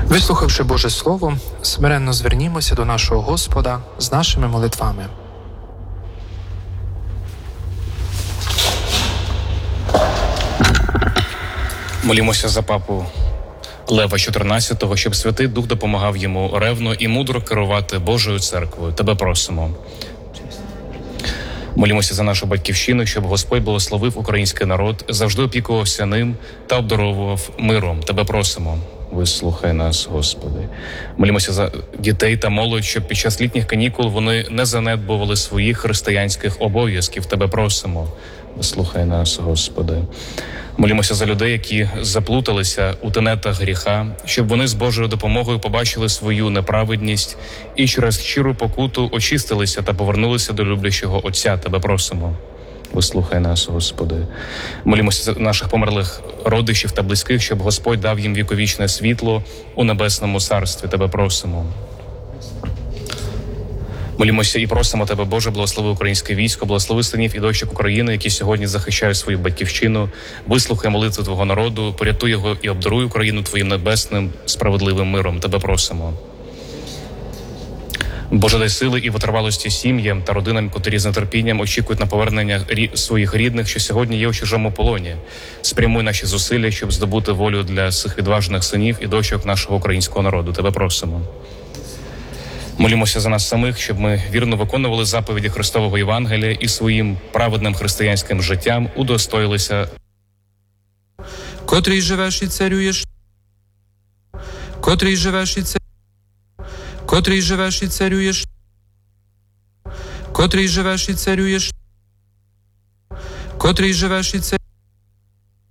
Вислухавши Боже Слово, смиренно звернімося до нашого Господа з нашими молитвами. Молімося за папу Лева XIV, щоб Святий Дух допомагав йому ревно і мудро керувати Божою церквою. Тебе просимо. Молімося за нашу батьківщину, щоб Господь благословив український народ, завжди опікувався ним та обдаровував миром. Тебе просимо. Вислухай нас, Господи. Молімося за дітей та молодь, щоб під час літніх канікул вони не занедбували своїх християнських обов'язків. Тебе просимо. Вислухай нас, Господи. Молімося за людей, які заплуталися у тенетах гріха, щоб вони з Божою допомогою побачили свою неправедність і через щиру покуту очистилися та повернулися до люблячого Отця. Тебе просимо. Вислухай нас, Господи. Молімося за наших померлих родичів та близьких, щоб Господь дав їм віковічне світло у небесному царстві. Тебе просимо. Молімося і просимо Тебе, Боже, благослови українське військо, благослови синів і дочок України, які сьогодні захищають свою батьківщину. Вислухай молитви Твого народу, порятуй його і обдаруй Україну Твоїм небесним справедливим миром. Тебе просимо. Боже, дай сили і витривалості сім'ям та родинам, котрі з нетерпінням очікують на повернення своїх рідних, що сьогодні є у чужому полоні. Спрямуй наші зусилля, щоб здобути волю для цих відважних синів і дочок нашого українського народу. Тебе просимо. Молімося за нас самих, щоб ми вірно виконували заповіді Христового Євангелія і своїм праведним християнським життям удостоїлися. Котрий живеш і царюєш, котрий живеш і царюєш, котрий живеш і царюєш, котрий живеш і царюєш, котрий живеш і царюєш.